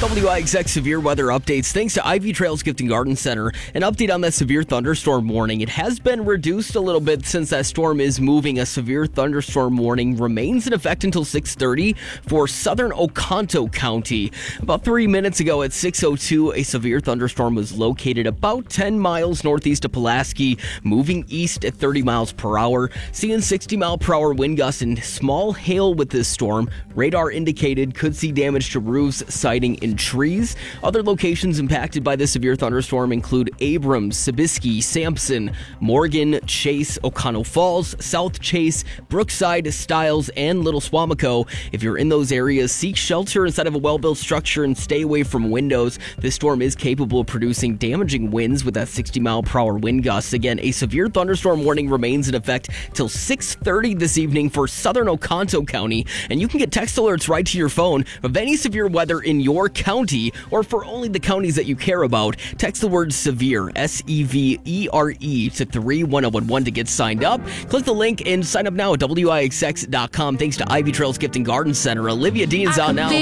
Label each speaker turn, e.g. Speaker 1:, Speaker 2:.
Speaker 1: WIXX severe weather updates. Thanks to Ivy Trails Gift and Garden Center. An update on that severe thunderstorm warning. It has been reduced a little bit since that storm is moving. A severe thunderstorm warning remains in effect until 6:30 for southern Oconto County. About 3 minutes ago at 6:02, a severe thunderstorm was located about 10 miles northeast of Pulaski, moving east at 30 miles per hour. Seeing 60 mile per hour wind gusts and small hail with this storm. Radar indicated could see damage to roofs, siding, and trees. Other locations impacted by the severe thunderstorm include Abrams, Sabisky, Sampson, Morgan, Chase, Oconto Falls, South Chase, Brookside, Stiles, and Little Swamico. If you're in those areas, seek shelter inside of a well-built structure and stay away from windows. This storm is capable of producing damaging winds with that 60 mile per hour wind gusts. Again, a severe thunderstorm warning remains in effect till 6:30 this evening for southern Oconto County, and you can get text alerts right to your phone of any severe weather in your county or for only the counties that you care about. Text the word SEVERE, SEVERE, to 31011 to get signed up. Click the link and sign up now at WIXX.com. Thanks to Ivy Trails Gift and Garden Center. Olivia Dean's on now.